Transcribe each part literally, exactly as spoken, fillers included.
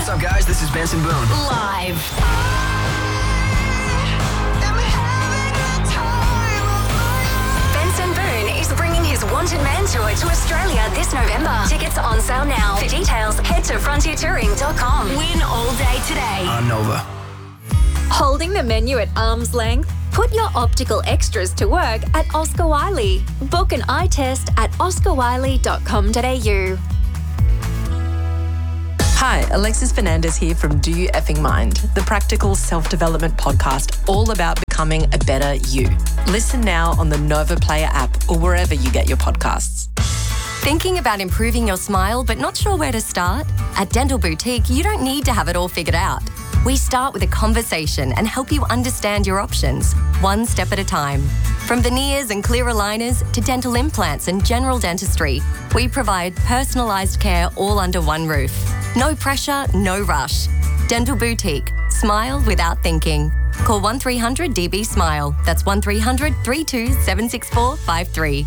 What's up, guys? This is Benson Boone. Live. Benson Boone is bringing his Wanted Man Tour to Australia this November. Tickets on sale now. For details, head to frontier touring dot com. Win all day today. On Nova. Holding the menu at arm's length? Put your optical extras to work at Oscar Wiley. Book an eye test at oscar wiley dot com dot a u. Hi, Alexis Fernandez here from Do You Effing Mind, the practical self-development podcast all about becoming a better you. Listen now on the Nova Player app or wherever you get your podcasts. Thinking about improving your smile but not sure where to start? At Dental Boutique, you don't need to have it all figured out. We start with a conversation and help you understand your options, one step at a time. From veneers and clear aligners to dental implants and general dentistry, we provide personalised care all under one roof. No pressure, no rush. Dental Boutique. Smile without thinking. Call one three hundred D B SMILE. That's one three hundred, three two seven six four five three.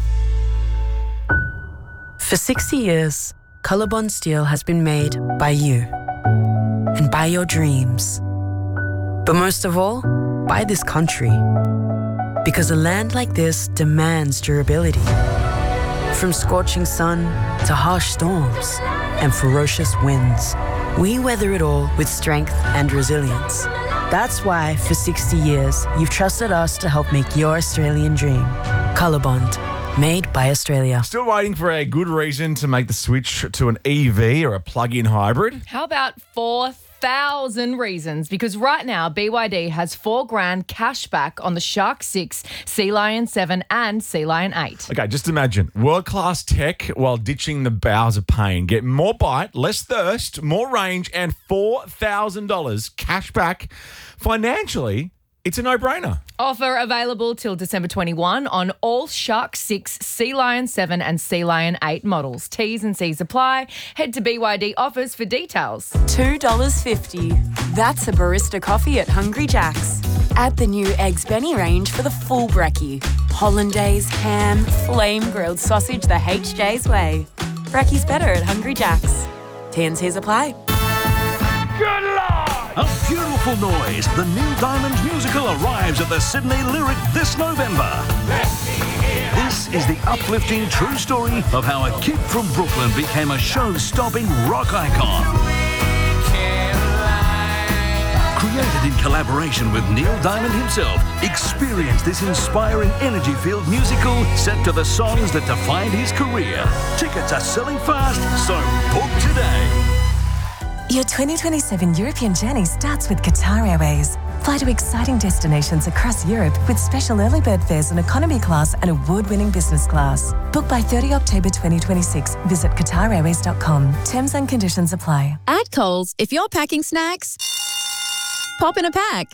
For sixty years, Colorbond Steel has been made by you and by your dreams. But most of all, by this country. Because a land like this demands durability. From scorching sun to harsh storms and ferocious winds, we weather it all with strength and resilience. That's why, for sixty years, you've trusted us to help make your Australian dream. Colorbond. Made by Australia. Still waiting for a good reason to make the switch to an E V or a plug-in hybrid? How about four thousand reasons? Because right now, B Y D has four grand cash back on the Shark six, Sea Lion seven and Sea Lion eight. Okay, just imagine world-class tech while ditching the bowels of pain. Get more bite, less thirst, more range and four thousand dollars cash back. Financially, it's a no-brainer. Offer available till December twenty-first on all Shark six, Sea Lion seven and Sea Lion eight models. T's and C's apply. Head to B Y D Offers for details. two dollars fifty. That's a barista coffee at Hungry Jack's. Add the new Eggs Benny range for the full brekkie. Hollandaise, ham, flame grilled sausage the H J's way. Brekkie's better at Hungry Jack's. T and C's apply. Good Lord! A beautiful noise. The Neil Diamond musical arrives at the Sydney Lyric this November. This is the uplifting true story of how a kid from Brooklyn became a show-stopping rock icon. Created in collaboration with Neil Diamond himself, experience this inspiring energy-filled musical set to the songs that defined his career. Tickets are selling fast, so book today. Your twenty twenty-seven European journey starts with Qatar Airways. Fly to exciting destinations across Europe with special early bird fares in economy class and award-winning business class. Book by thirtieth of October twenty twenty-six. Visit qatar airways dot com. Terms and conditions apply. At Coles, if you're packing snacks, pop in a pack.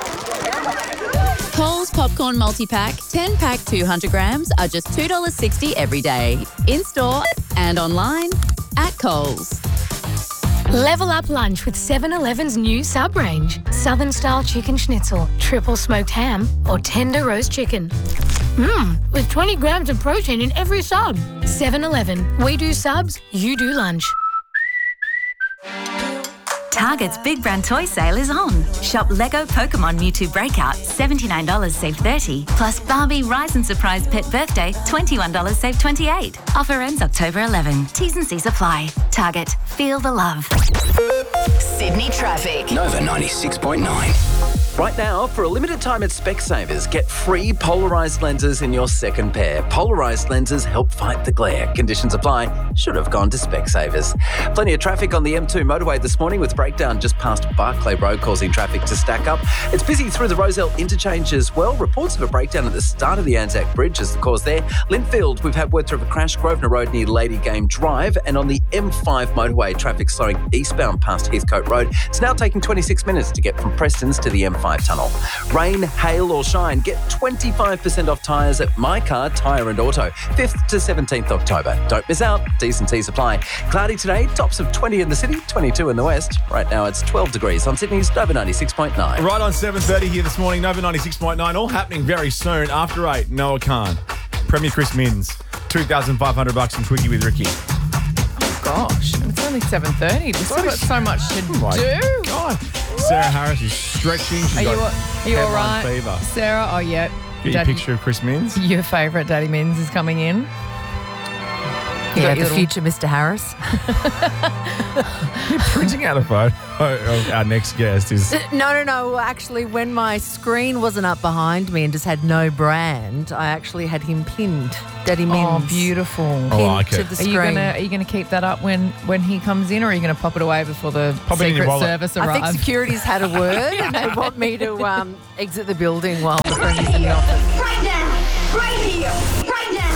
Coles Popcorn Multi-Pack, ten pack two hundred grams are just two dollars sixty every day. In-store and online at Coles. Level up lunch with seven eleven's new sub range. Southern style chicken schnitzel, triple smoked ham, or tender roast chicken. Mmm, with twenty grams of protein in every sub. seven eleven. We do subs, you do lunch. Target's Big Brand Toy Sale is on. Shop Lego Pokemon Mewtwo Breakout, seventy-nine dollars save thirty dollars. Plus Barbie Rise and Surprise Pet Birthday, twenty-one dollars save twenty-eight dollars. Offer ends October eleventh. T's and C's apply. Target. Feel the love. Sydney traffic. Nova ninety-six point nine. Right now, for a limited time at Specsavers, get free polarised lenses in your second pair. Polarised lenses help fight the glare. Conditions apply. Should have gone to Specsavers. Plenty of traffic on the M two motorway this morning with breakdown just past Barclay Road causing traffic to stack up. It's busy through the Rozelle interchange as well. Reports of a breakdown at the start of the Anzac Bridge is the cause there. Linfield, we've had word through of a crash. Grosvenor Road near Lady Game Drive. And on the M five motorway, traffic slowing eastbound past Heathcote Road. It's now taking twenty-six minutes to get from Preston's to the M five tunnel. Rain, hail or shine, get twenty-five percent off tyres at My Car Tyre and Auto. fifth to seventeenth October. Don't miss out. T's and C's apply. Cloudy today, tops of twenty in the city, twenty-two in the west. Right now it's twelve degrees on Sydney's Nova ninety-six point nine. Right on seven thirty here this morning, Nova ninety-six point nine, all happening very soon. After eight, Noah Khan, Premier Chris Minns, two thousand five hundred bucks from Twiggy with Ricky. Oh, gosh. It's only only seven thirty. We've still got so much to Oh my do. God. Sarah Harris is stretching. She's Are you, got are you all headline right, fever. Sarah? Oh, yeah. Get your picture of Chris Minns. Your favourite Daddy Minns is coming in. You Yeah, got the your little- future Mister Harris. You're printing out a photo of our next guest. Is No, no, no. Actually, when my screen wasn't up behind me and just had no brand, I actually had him pinned. Daddy Minns. Oh, beautiful. Pinned I like to it. the Are screen. you gonna Are you gonna keep that up when when he comes in, or are you gonna pop it away before the Pop it in your Secret wallet. Service I arrives? think security's had a word and they want me to um, exit the building while the friend is in the office. Right now, right here, right now.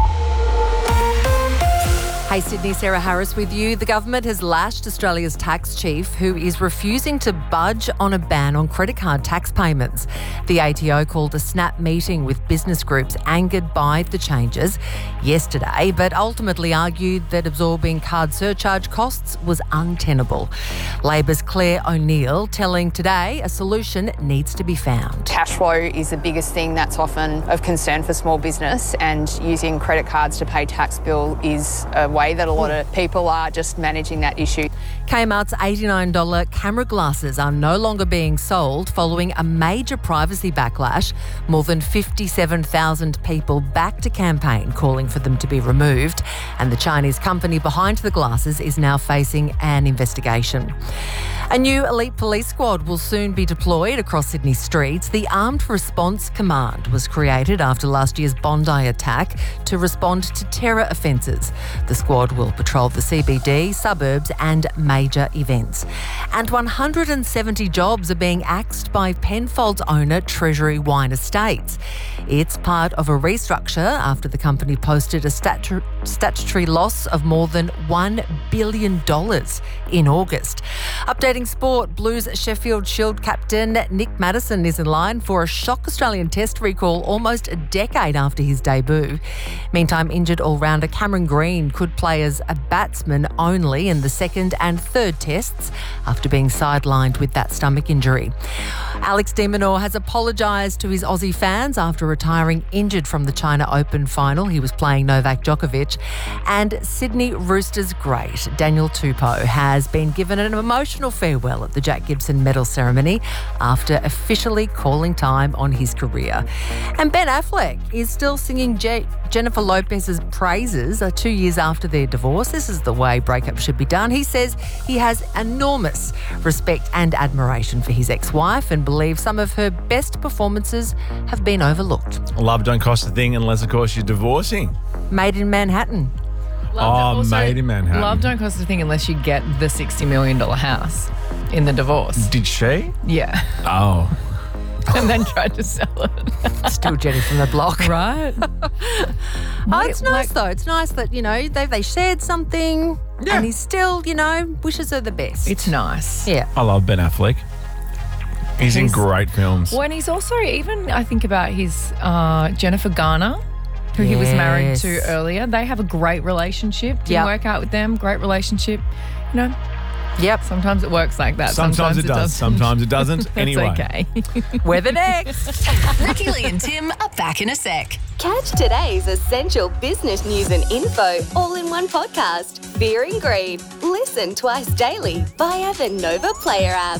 Hey Sydney, Sarah Harris with you. The government has lashed Australia's tax chief who is refusing to budge on a ban on credit card tax payments. The A T O called a snap meeting with business groups angered by the changes yesterday, but ultimately argued that absorbing card surcharge costs was untenable. Labor's Claire O'Neill telling Today a solution needs to be found. Cash flow is the biggest thing that's often of concern for small business, and using credit cards to pay tax bill is a way that a lot of people are just managing that issue. Kmart's eighty-nine dollars camera glasses are no longer being sold following a major privacy backlash. More than fifty-seven thousand people backed a campaign calling for them to be removed, and the Chinese company behind the glasses is now facing an investigation. A new elite police squad will soon be deployed across Sydney streets. The Armed Response Command was created after last year's Bondi attack to respond to terror offences. The squad will patrol the C B D, suburbs and major events. And one hundred seventy jobs are being axed by Penfolds owner Treasury Wine Estates. It's part of a restructure after the company posted a statu- statutory loss of more than one billion dollars in August. Updating sport, Blues Sheffield Shield captain Nick Maddison is in line for a shock Australian Test recall almost a decade after his debut. Meantime, injured all-rounder Cameron Green could play as a batsman only in the second and third tests after being sidelined with that stomach injury. Alex de Minaur has apologised to his Aussie fans after retiring injured from the China Open final. He was playing Novak Djokovic. And Sydney Roosters great Daniel Tupou has been given an emotional farewell at the Jack Gibson Medal ceremony after officially calling time on his career. And Ben Affleck is still singing Je- Jennifer Lopez's praises uh, two years after their divorce. This is the way breakup should be done. He says he has enormous respect and admiration for his ex-wife and believes some of her best performances have been overlooked. Love don't cost a thing unless, of course, you're divorcing. Made in Manhattan. Oh, Also, made in Manhattan. Love don't cost a thing unless you get the sixty million dollars house in the divorce. Did she? Yeah. Oh. And then tried to sell it. Still Jenny from the block. Right? Oh, it's nice though. It's nice that, you know, they they shared something and he still, you know, wishes her the best. It's nice. Yeah. I love Ben Affleck. He's, in He's- great films. When he's also, even I think about his uh, Jennifer Garner, who he was married Yes. to earlier. They have a great relationship. Didn't Yep. work out with them. Great relationship. You know, Yep. sometimes it works like that. Sometimes, it does. doesn't. Sometimes it doesn't. That's Anyway. okay. We're the next. Ricky Lee and Tim are back in a sec. Catch today's essential business news and info all in one podcast. Fear and Greed. Listen twice daily via the Nova Player app.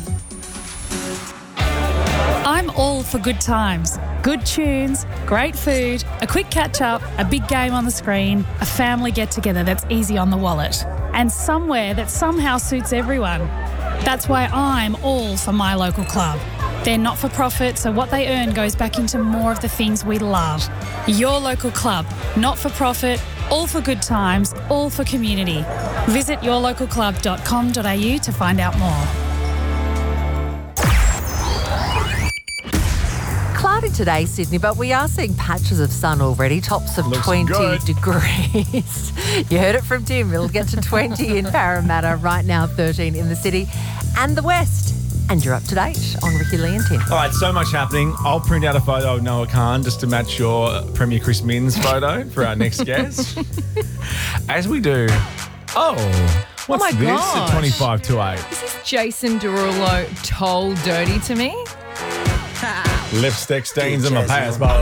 I'm all for good times, good tunes, great food, a quick catch up, a big game on the screen, a family get together that's easy on the wallet, and somewhere that somehow suits everyone. That's why I'm all for my local club. They're not for profit, so what they earn goes back into more of the things we love. Your local club, not for profit, all for good times, all for community. Visit your local club dot com dot a u to find out more. Cloudy today, Sydney, but we are seeing patches of sun already, tops of Looks twenty good. degrees. You heard it from Tim. It'll get to twenty in Parramatta, right now thirteen in the city and the west. And you're up to date on Ricky Lee and Tim. All right, so much happening. I'll print out a photo of Noah Khan just to match your Premier Chris Minns photo for our next guest. As we do. Oh, what's my this gosh. at twenty-five to eight? Is this Jason Derulo told dirty to me? Lipstick stains in my pants, by